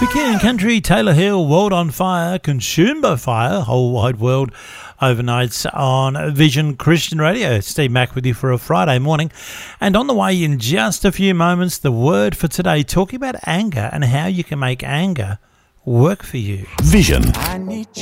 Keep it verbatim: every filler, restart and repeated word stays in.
King Country, Taylor Hill, World on Fire, Consumed by Fire, Whole Wide World overnights on Vision Christian Radio. Steve Mack with you for a Friday morning. And on the way in just a few moments, the word for today, talking about anger and how you can make anger work for you. Vision